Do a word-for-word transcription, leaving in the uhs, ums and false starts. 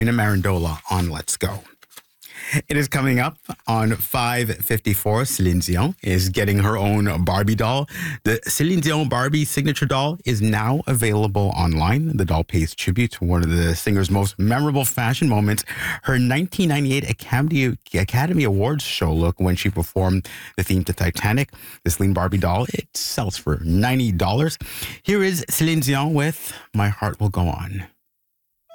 Ina Marandola on Let's Go. It is coming up on five fifty-four. Celine Dion is getting her own Barbie doll. The Celine Dion Barbie signature doll is now available online. The doll pays tribute to one of the singer's most memorable fashion moments, her nineteen ninety-eight Academy, Academy Awards show look when she performed the theme to Titanic. The Celine Barbie doll, it sells for ninety dollars. Here is Celine Dion with My Heart Will Go On.